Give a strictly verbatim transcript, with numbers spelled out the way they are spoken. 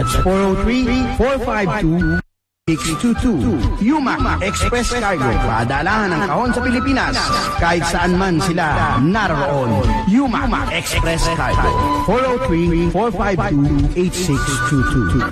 That's four oh three, four five two, six two two. Yumac Express Cargo, padalahan ng kahon sa Pilipinas kahit saan man sila naroon. Yumac Express Cargo, four oh three, four five two, eight six two two.